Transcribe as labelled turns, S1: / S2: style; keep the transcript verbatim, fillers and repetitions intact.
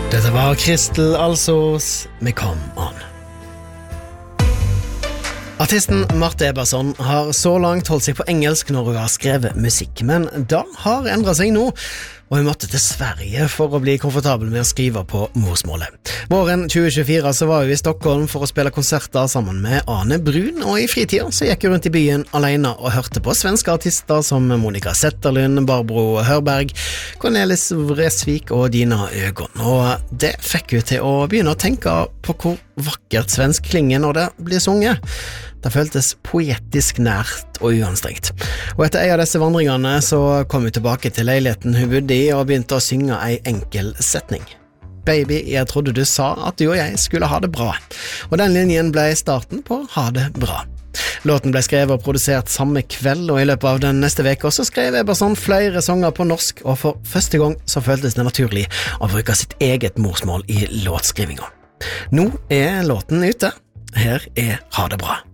S1: Dette var Kristel Alsos med Come On. Artisten Marte Eberson har så langt holdt seg på engelsk når hun har skrevet musikk, men det har endret seg nå, og hun måtte til Sverige for å bli komfortabel med å skrive på morsmålet. Våren tjue tjuefire så var hun i Stockholm for å spille konserter sammen med Ane Brun, og i fritiden så gikk hun rundt i byen alene og hørte på svenske artister som Monica Zetterlund, Barbro Hörberg, Cornelis Vreeswijk og Dina Ögon, og det fikk hun til å begynne å tenke på hvor vakkert svensk klinger når det blir sunget. Det føltes poetisk nært og uanstrengt. Og etter en av disse vandringene så kom hun tilbake til leiligheten hun bodde i og begynte å synge en enkel setning. Baby, jeg trodde du sa at du og jeg skulle ha det bra. Og den linjen ble starten på Ha det bra. Låten ble skrevet og produsert samme kveld, og i løpet av den neste veka så skrev Eberson flere sanger på norsk, og for første gang så føltes det naturlig å bruke sitt eget morsmål i låtskrivinga. Nå er låten ute. Her er Ha det bra.